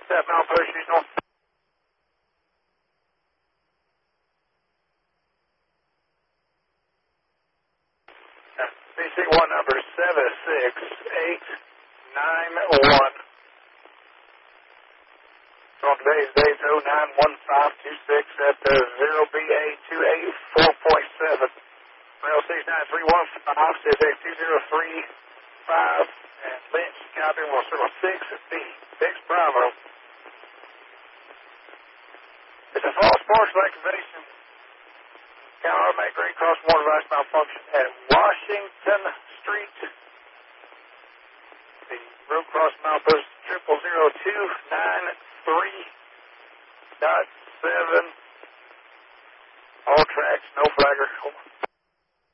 Step milepost usual. BC1 number 76891. On today's date 091526 at 0BA284.7. Rail 69315 says X2035 and Lynch copy will circle 6B. 6 Bravo. It's a false partial activation. Can automatic grade cross water device malfunction at Washington Street. The road cross milepost